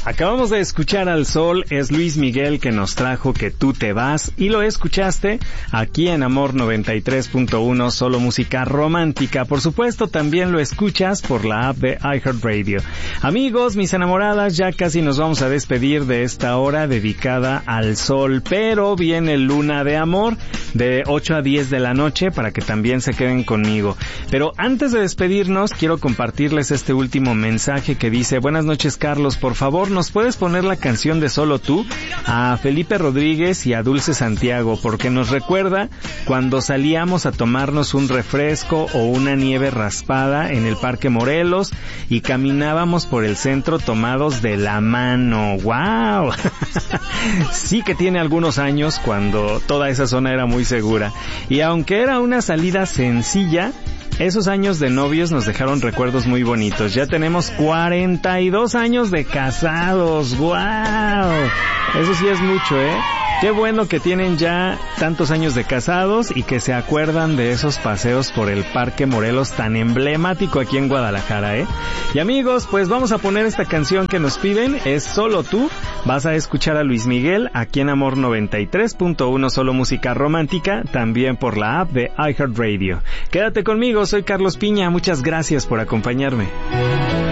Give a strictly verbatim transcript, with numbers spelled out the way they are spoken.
Acabamos de escuchar al Sol, es Luis Miguel que nos trajo Que tú te vas, y lo escuchaste aquí en Amor noventa y tres punto uno, solo música romántica. Por supuesto, también lo escuchas por la app de iHeartRadio. Amigos, mis enamoradas, ya casi nos vamos a despedir de esta hora dedicada al Sol, pero viene Luna de Amor de ocho a diez de la noche para que también se queden conmigo. Pero antes de despedirnos, quiero compartirles este último mensaje que dice: buenas noches, Carlos, por favor, ¿nos puedes poner la canción de Solo tú? A Felipe Rodríguez y a Dulce Santiago, porque nos recuerda cuando salíamos a tomarnos un refresco o una nieve raspada en el Parque Morelos y caminábamos por el centro tomados de la mano. ¡Wow! Sí que tiene algunos años cuando toda esa zona era muy segura. Y aunque era una salida sencilla, esos años de novios nos dejaron recuerdos muy bonitos. Ya tenemos cuarenta y dos años de casados. ¡Guau! Eso sí es mucho, ¿eh? Qué bueno que tienen ya tantos años de casados y que se acuerdan de esos paseos por el Parque Morelos tan emblemático aquí en Guadalajara, ¿eh? Y amigos, pues vamos a poner esta canción que nos piden, es Solo tú. Vas a escuchar a Luis Miguel aquí en Amor noventa y tres punto uno, solo música romántica, también por la app de iHeartRadio. Quédate conmigo, soy Carlos Piña, muchas gracias por acompañarme.